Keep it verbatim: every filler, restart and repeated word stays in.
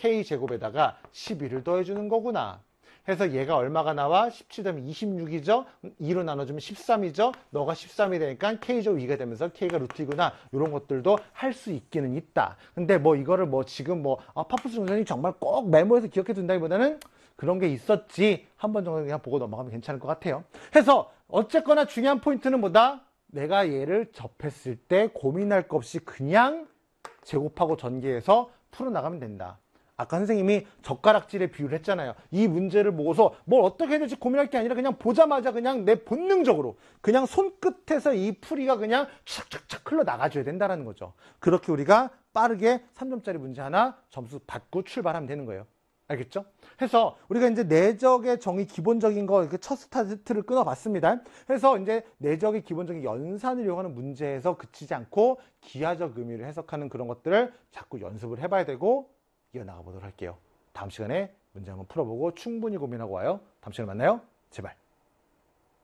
K제곱에다가 십일을 더해주는 거구나. 해서 얘가 얼마가 나와? 십칠 더하면 이십육이죠? 이로 나눠주면 십삼이죠? 너가 십삼이 되니까 K제곱 이가 되면서 K가 루트이구나. 이런 것들도 할 수 있기는 있다. 근데 뭐 이거를 뭐 지금 뭐, 아, 파푸스 선생님이 정말 꼭 메모해서 기억해 둔다기보다는 그런 게 있었지. 한 번 정도 그냥 보고 넘어가면 괜찮을 것 같아요. 해서 어쨌거나 중요한 포인트는 뭐다? 내가 얘를 접했을 때 고민할 것 없이 그냥 제곱하고 전개해서 풀어나가면 된다. 아까 선생님이 젓가락질의 비유를 했잖아요. 이 문제를 보고서 뭘 어떻게 해야 될지 고민할 게 아니라 그냥 보자마자 그냥 내 본능적으로 그냥 손끝에서 이 풀이가 그냥 착착착 흘러나가줘야 된다는 거죠. 그렇게 우리가 빠르게 삼 점짜리 문제 하나 점수 받고 출발하면 되는 거예요. 알겠죠? 해서 우리가 이제 내적의 정의 기본적인 거 이렇게 첫 스타트를 끊어봤습니다. 해서 이제 내적의 기본적인 연산을 이용하는 문제에서 그치지 않고 기하적 의미를 해석하는 그런 것들을 자꾸 연습을 해봐야 되고 이어나가 보도록 할게요. 다음 시간에 문제 한번 풀어보고 충분히 고민하고 와요. 다음 시간에 만나요. 제발.